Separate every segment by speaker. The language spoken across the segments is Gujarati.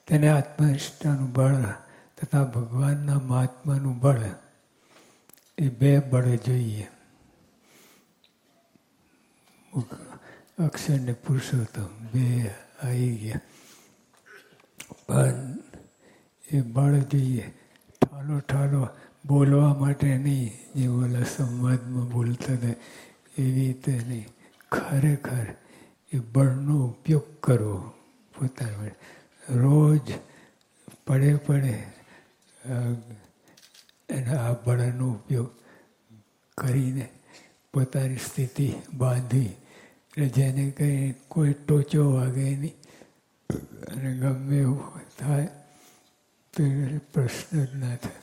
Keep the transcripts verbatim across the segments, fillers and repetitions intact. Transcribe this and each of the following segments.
Speaker 1: તેને આત્મનિષ્ઠાનું બળ તથા ભગવાનના મહાત્માનું બળ, એ બે બળ જોઈએ. અક્ષર ને પુરુષોત્તમ બે આવી ગયા, પણ એ બળ જોઈએ. ઠાલો ઠાલો બોલવા માટે નહીં, જે ઓલા સંવાદમાં બોલતા હતા એવી રીતે નહીં. ખરેખર એ બળનો ઉપયોગ કરવો પોતાના રોજ પડે પડે એના આ બળનો ઉપયોગ કરીને પોતાની સ્થિતિ બાંધી, એટલે જેને કંઈ કોઈ ટોચો વાગે નહીં અને ગમે એવું થાય તો એ પ્રશ્ન જ ના થાય.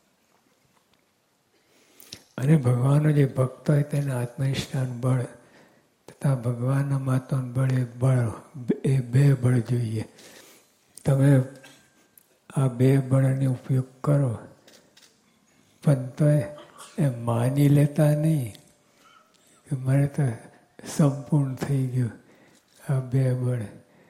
Speaker 1: અને ભગવાનનો જે ભક્ત હોય તેને આત્મનિષ્ઠાનું બળ તથા ભગવાનના મહાત્માનું બળ, એ બળ એ બે બળ જોઈએ. તમે આ બે બળનો ઉપયોગ કરો, પણ તો એમ માની લેતા નહીં કે મારે તો સંપૂર્ણ થઈ ગયું આ બે બળ.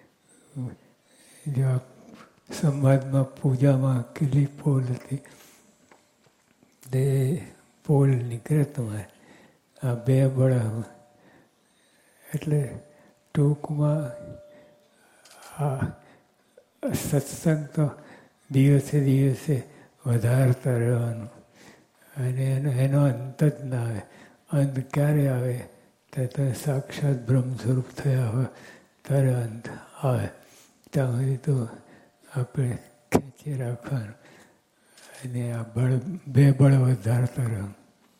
Speaker 1: જો સમાજમાં પૂજામાં કેટલી પોલ હતી, તે પોલ નીકળે તમારે આ બે બળ. એટલે ટૂંકમાં આ સત્સંગ તો દિવસે દિવસે વધારતા રહેવાનું, અને એનો એનો અંત જ ના આવે. અંત ક્યારે આવે? ત્યારે સાક્ષાત બ્રહ્મ સ્વરૂપ થયા હોય ત્યારે અંત આવે. ત્યાં સુધી તો આપણે ખેંચી રાખવાનું અને આ બળ બે બળ વધારતા રહેવાનું.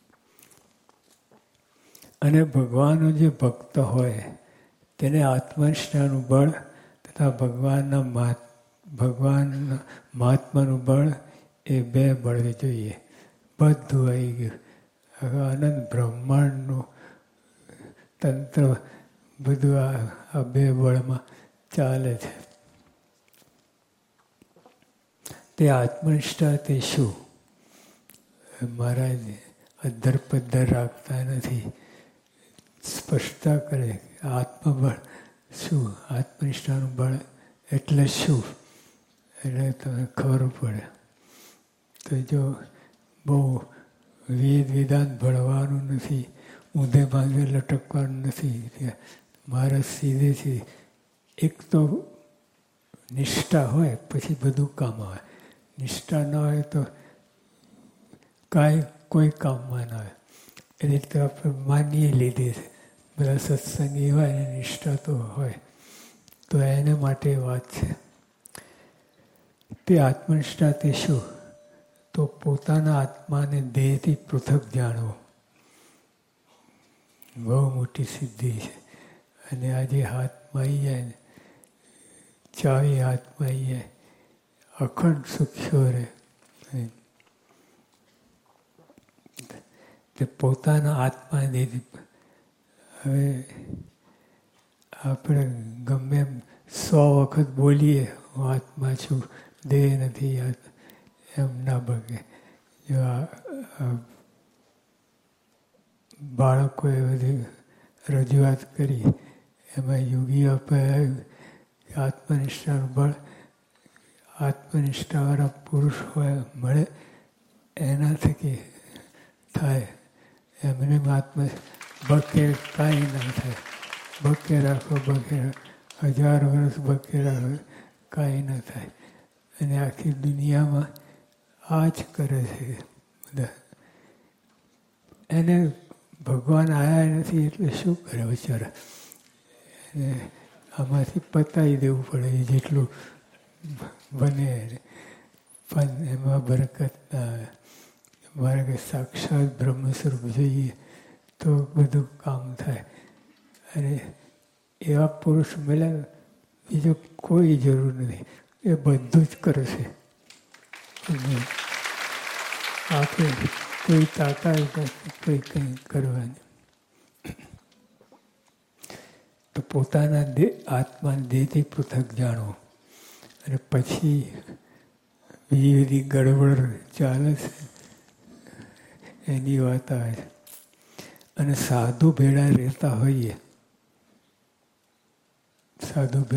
Speaker 1: અને ભગવાનનો જે ભક્ત હોય તેને આત્મનિષ્ઠાનું બળ તથા ભગવાનના મહાત્મા ભગવાનના મહાત્માનું બળ, એ બે બળ જોઈએ. બધું આવી ગયું. હવે અનંત બ્રહ્માંડનું તંત્ર બધું આ આ બે બળમાં ચાલે છે. તે આત્મનિષ્ઠા તે શું? મહારાજ અધ્ધર પદ્ધર રાખતા નથી, સ્પષ્ટતા કરે. આત્મબળ શું? આત્મનિષ્ઠાનું બળ એટલે શું? એટલે તમને ખબર પડે. તો જો બહુ વેદ વેદાંત ભણવાનું નથી, ઊંધે ભાંગે લટકવાનું નથી. મારે સીધેથી એક તો નિષ્ઠા હોય પછી બધું કામ આવે. નિષ્ઠા ન હોય તો કાંઈ કોઈ કામમાં ના આવે. એ રીતે આપણે માનીએ લીધી છે. બધા સત્સંગી હોય ને નિષ્ઠા તો હોય, તો એને માટે વાત છે. તે આત્મનિષ્ઠા તે શું? તો પોતાના આત્માને દેહથી પૃથક જાણવો. બહુ મોટી સિદ્ધિ છે. અને આજે હાથમાં આવી જાય ને, ચાવી હાથમાં આવી જાય, અખંડ સુખ્યો રહે. તે પોતાના આત્મા દેહથી. હવે આપણે ગમે એમ સો વખત બોલીએ હું આત્મા છું, દેહ નથી, એમ ના બગે. જો આ બાળકોએ બધી રજૂઆત કરી, એમાં યોગીઓ કહ્યું કે આત્મનિષ્ઠાનું બળ આત્મનિષ્ઠાવાળા પુરુષ હોય મળે એના થકી થાય. એમને આત્મ બકે કાંઈ ના થાય. બકે રાખો બકે હજાર વર્ષ બકે રાખો કાંઈ ના થાય. અને આખી દુનિયામાં આ જ કરે છે બધા. એને ભગવાન આવ્યા નથી એટલે શું કરે બિચારા? એને આમાંથી પતાવી દેવું પડે જેટલું બને. પણ એમાં બરકત ના આવે. મારે કે સાક્ષાત બ્રહ્મ સ્વરૂપ જોઈએ તો બધું કામ થાય. અને એવા પુરુષ મળ્યા, બીજો કોઈ જરૂર નથી. એ બધું જ કરશે. આપણે કોઈ તાકાત કોઈ કંઈ કરવાની. તો પોતાના દેહ આત્માને દેહથી પૃથક જાણવો. અને પછી બીજી બધી ગડબડ ચાલે છે એની વાત આવે છે. અને સાધુ ભેળા રહેતા હોઈએ, સાધુ